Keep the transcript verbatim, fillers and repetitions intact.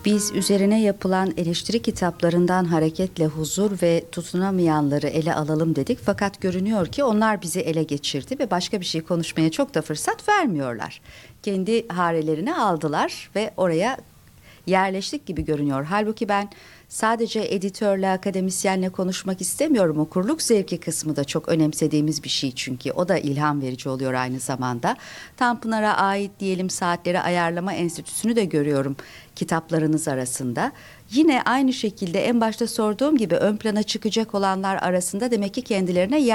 Biz üzerine yapılan eleştiri kitaplarından hareketle huzur ve tutunamayanları ele alalım dedik. Fakat görünüyor ki onlar bizi ele geçirdi ve başka bir şey konuşmaya çok da fırsat vermiyorlar. Kendi harelerini aldılar ve oraya yerleştik gibi görünüyor. Halbuki ben sadece editörle, akademisyenle konuşmak istemiyorum. Okurluk zevki kısmı da çok önemsediğimiz bir şey çünkü. O da ilham verici oluyor aynı zamanda. Tanpınar'a ait diyelim Saatleri Ayarlama Enstitüsü'nü de görüyorum kitaplarınız arasında. Yine aynı şekilde en başta sorduğum gibi ön plana çıkacak olanlar arasında demek ki kendilerine yer